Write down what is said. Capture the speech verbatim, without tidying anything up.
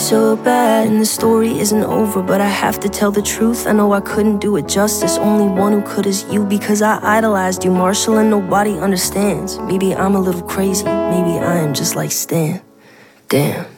so bad. And the story isn't over, but I have to tell the truth. I know I couldn't do it justice. Only one who could is you, because I idolized you, Marshall, and nobody understands. Maybe I'm a little crazy, maybe I am just like Stan. Damn.